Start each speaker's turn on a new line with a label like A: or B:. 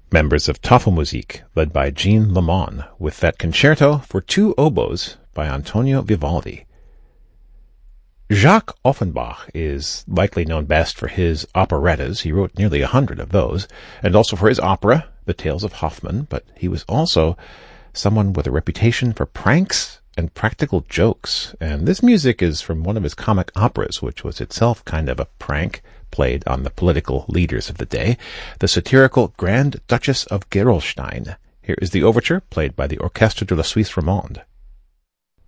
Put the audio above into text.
A: members of Tafelmusik, led by Jean Lemon, with that concerto for two oboes by Antonio Vivaldi. Jacques Offenbach is likely known best for his operettas. He wrote nearly 100 of those, and also for his opera, The Tales of Hoffmann, but he was also someone with a reputation for pranks and practical jokes, and this music is from one of his comic operas, which was itself kind of a prank played on the political leaders of the day, the satirical Grand Duchess of Gerolstein. Here is the overture, played by the Orchestre de la Suisse Romande.